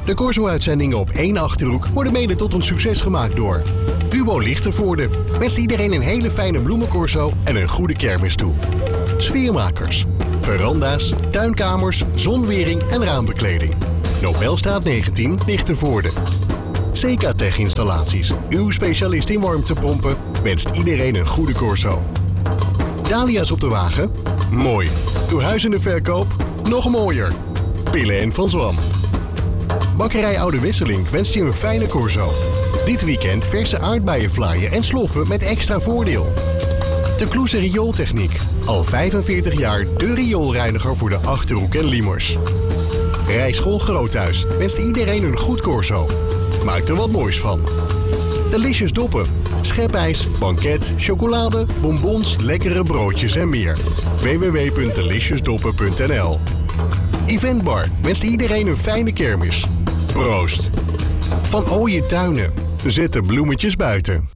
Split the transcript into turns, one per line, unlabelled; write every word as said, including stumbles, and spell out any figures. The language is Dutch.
De Corso-uitzendingen op één Achterhoek worden mede tot een succes gemaakt door Hubo Lichtenvoorde. Wenst iedereen een hele fijne bloemencorso en een goede kermis toe. Sfeermakers, veranda's, tuinkamers, zonwering en raambekleding. Nobelstraat negentien, Lichtenvoorde. Secatech Installaties, uw specialist in warmtepompen, wenst iedereen een goede corso. Dahlia's op de wagen? Mooi. Uw huis in de verkoop? Nog mooier. Pillen en Van Zwam. Bakkerij Oude Wisseling wenst je een fijne corso. Dit weekend verse aardbeienvlaaien en sloffen met extra voordeel. De Kloeze Riooltechniek. Al vijfenveertig jaar de rioolreiniger voor de Achterhoek en Liemers. Rijschool Groothuis wenst iedereen een goed corso. Maak er wat moois van. Delicious Doppen. Schepijs, banket, chocolade, bonbons, lekkere broodjes en meer. w w w punt delicious doppen punt n l. Eventbar wenst iedereen een fijne kermis. Proost. Van Ooije Tuinen. Zet de bloemetjes buiten.